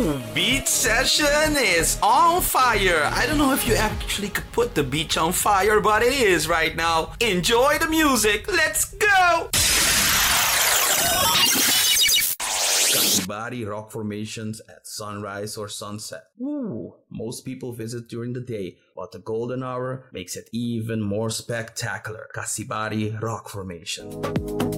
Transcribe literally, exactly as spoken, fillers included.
Ooh, beach session is on fire. I don't know if you actually could put the beach on fire, but it is right now. Enjoy the music. Let's go. Body rock formations at sunrise or sunset. Ooh, most people visit during the day, but the golden hour makes it even more spectacular. Kasibari Rock Formation.